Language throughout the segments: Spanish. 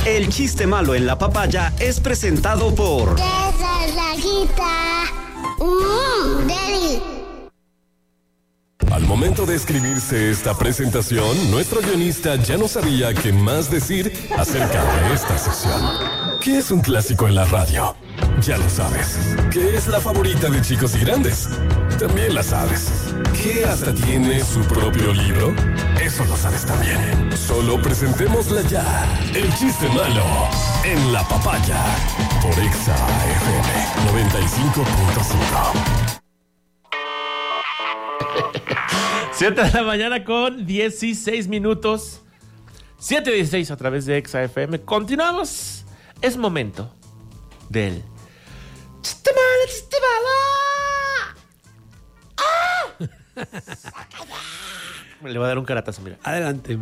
El chiste malo en la papaya es presentado por... Daddy. Al momento de escribirse esta presentación, nuestro guionista ya no sabía qué más decir acerca de esta sección. ¿Qué es un clásico en la radio? Ya lo sabes. ¿Qué es la favorita de chicos y grandes? También la sabes. ¿Qué hasta tiene su propio libro? Eso lo sabes también. Solo presentémosla ya. El chiste malo en la papaya. Por Exa FM 95.5. 7 de la mañana con 16 minutos. 7:16 a través de Exa FM. Continuamos. Es momento del chiste malo, chiste malo. Le voy a dar un caratazo, mira. Adelante.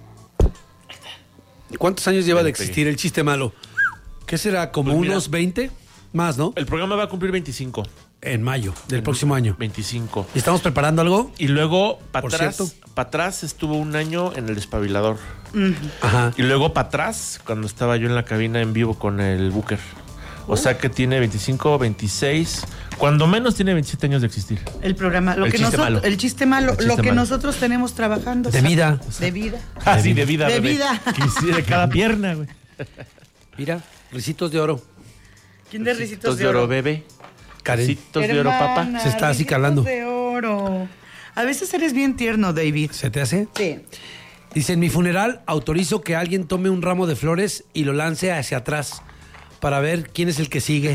¿Cuántos años lleva de existir el chiste malo? ¿Qué será? ¿Como pues mira, unos 20? Más, ¿no? El programa va a cumplir 25. En mayo del próximo año. 25. ¿Y estamos preparando algo? Y luego, para Por atrás, cierto. estuvo un año en el Despabilador. Ajá. Y luego para atrás, cuando estaba yo en la cabina en vivo con el Booker. O sea que tiene 25, 26, cuando menos tiene 27 años de existir. El programa, El chiste malo. el chiste malo, El chiste lo que malo. nosotros tenemos trabajando. De vida. De vida. Ah, sí, de vida, De bebé. vida. De cada pierna, güey. Mira, risitos de oro. ¿Quién de Ricitos de de oro, Oro? bebé. Karen. Ricitos de oro, papá. Hermana, Se está así Ricitos calando. de Oro. A veces eres bien tierno, David. ¿Se te hace? Sí. Dice, en mi funeral autorizo que alguien tome un ramo de flores y lo lance hacia atrás para ver quién es el que sigue.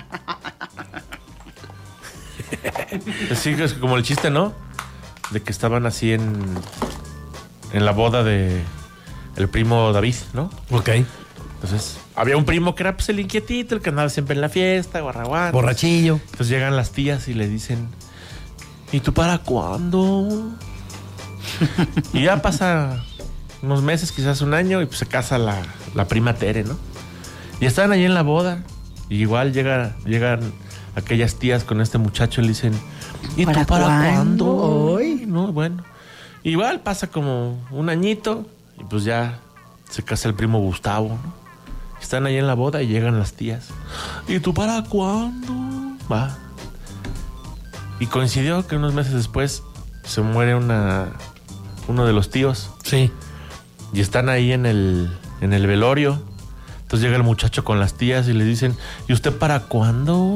Sí, es como el chiste, ¿no? De que estaban así en la boda de el primo David, ¿no? Ok. Entonces, había un primo que era pues el inquietito, el que andaba siempre en la fiesta, guarraguán. Borrachillo. Entonces llegan las tías y le dicen, ¿y tú para cuándo? Y ya pasa unos meses, quizás un año, y pues se casa la prima Tere, ¿no? Y están ahí en la boda. Y igual llegan aquellas tías con este muchacho y le dicen, ¿y tú para cuándo? Hoy. No, bueno. Igual pasa como un añito y pues ya se casa el primo Gustavo, ¿no? Están ahí en la boda y llegan las tías. ¿Y tú para cuándo? Va. Y coincidió que unos meses después se muere uno de los tíos. Sí. Y están ahí en el velorio. Entonces llega el muchacho con las tías y le dicen, ¿y usted para cuándo?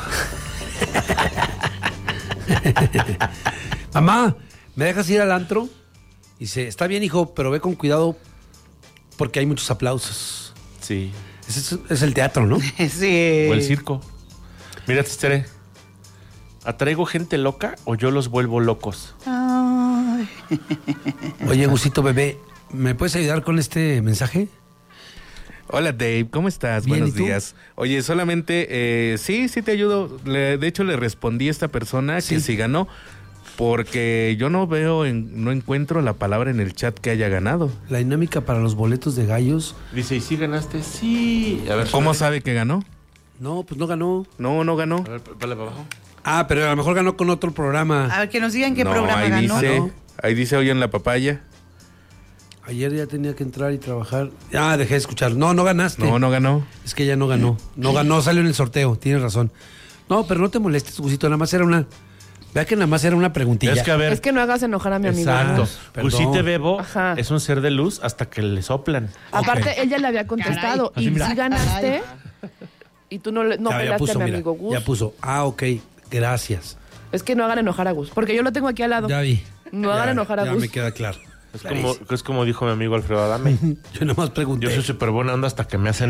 Mamá, ¿me dejas ir al antro? Dice, está bien, hijo, pero ve con cuidado porque hay muchos aplausos. Sí. Es el teatro, ¿no? Sí. O el circo. Mira, Tistere, ¿atraigo gente loca o yo los vuelvo locos? Ay. Oye, Gusito bebé, ¿me puedes ayudar con este mensaje? Hola Dave, ¿cómo estás? Bien, Buenos ¿y tú? días. Oye, solamente, sí te ayudo. De hecho, le respondí a esta persona que sí ganó, porque yo no encuentro la palabra en el chat que haya ganado. La dinámica para los boletos de gallos. Dice, ¿y si ganaste? Sí. A ver, ¿Cómo sabe que ganó? No, pues no ganó. No ganó. A ver, dale para abajo. Ah, pero a lo mejor ganó con otro programa. A ver, que nos digan qué No, programa ahí ganó. dice, ¿no? ahí dice hoy en la papaya. Ayer ya tenía que entrar y trabajar. Ah, dejé de escuchar. No ganaste. No ganó. Es que ya no ganó. No ganó, salió en el sorteo. Tienes razón. No, pero no te molestes, Gusito. Nada más era una... Vea que nada más era una preguntilla. Es que a ver. Es que no hagas enojar a mi amigo. Exacto. Perdón. Gusite Bebo Ajá. es un ser de luz hasta que le soplan. Aparte, él ya le había contestado. Caray. Y Así, mira. si ganaste, y tú no Ya pelaste puso, a mi mira, amigo Gus. ya puso. Ah, ok. Gracias. Es que no hagan enojar a Gus. Porque yo lo tengo aquí al lado. Ya vi. No hagan enojar a Ya Gus. me queda claro. Es como dijo mi amigo Alfredo Adame. Yo nada más pregunté. Yo soy súper buena onda hasta que me hacen